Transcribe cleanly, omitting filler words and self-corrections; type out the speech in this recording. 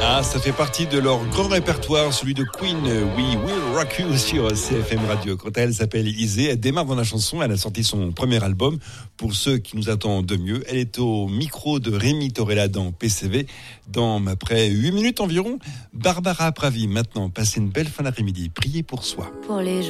Ah, ça fait partie de leur grand répertoire, celui de Queen, We Will Rock You sur CFM Radio. Quant à elle, s'appelle Isée, elle démarre dans la chanson, elle a sorti son premier album. Pour ceux qui nous attendent de mieux, elle est au micro de Rémi Torella dans PCV. Dans après 8 minutes environ, Barbara Pravi, maintenant, passez une belle fin d'après-midi, priez pour soi. Pour les